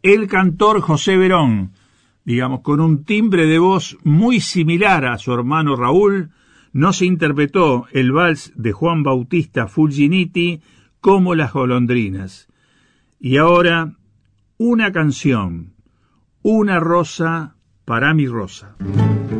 el cantor José Verón, digamos, con un timbre de voz muy similar a su hermano Raúl, nos interpretó el vals de Juan Bautista Fulginiti, Como las golondrinas. Y ahora, una canción, Una rosa para mi rosa.